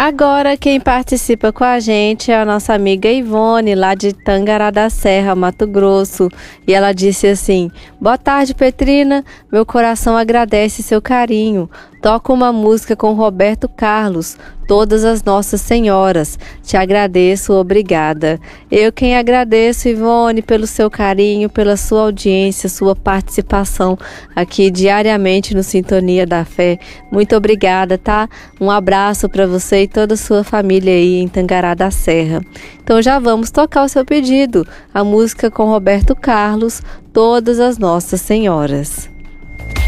Agora quem participa com a gente é a nossa amiga Ivone, lá de Tangará da Serra, Mato Grosso. E ela disse assim: boa tarde, Petrina, meu coração agradece seu carinho. Toca uma música com Roberto Carlos, Todas as Nossas Senhoras. Te agradeço, obrigada. Eu quem agradeço, Ivone, pelo seu carinho, pela sua audiência, sua participação aqui diariamente no Sintonia da Fé. Muito obrigada, tá? Um abraço para você e toda a sua família aí em Tangará da Serra. Então já vamos tocar o seu pedido, a música com Roberto Carlos, Todas as Nossas Senhoras.